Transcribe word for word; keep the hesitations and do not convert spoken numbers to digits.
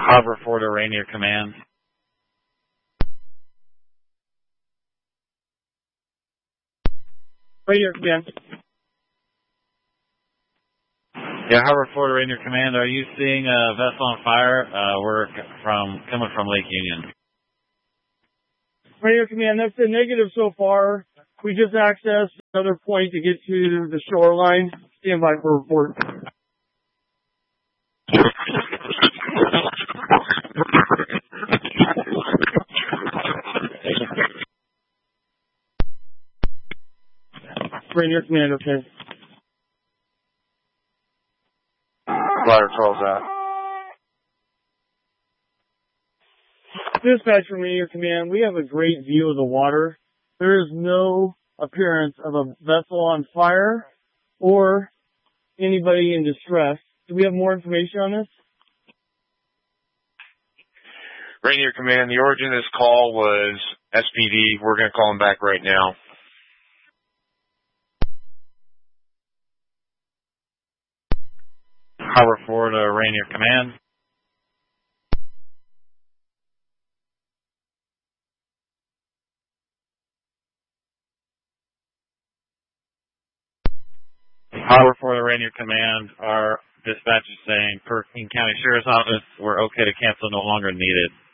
Harbor Fort Rainier Command. Rainier Command. Yeah, Harbor Fort Rainier Command. Are you seeing a vessel on fire? Uh, we're from coming from Lake Union. Rainier Command, that's a negative so far. We just accessed another point to get to the shoreline. Stand by for report. Rainier Command, okay. Glider twelve's out. Dispatch from Rainier Command, we have a great view of the water. There is no appearance of a vessel on fire or anybody in distress. Do we have more information on this? Rainier Command, the origin of this call was S P D. We're going to call him back right now. Harbor Fort uh, Rainier Command. Harbor Fort Rainier Command, our dispatch is saying, per King County Sheriff's Office, we're okay to cancel, no longer needed.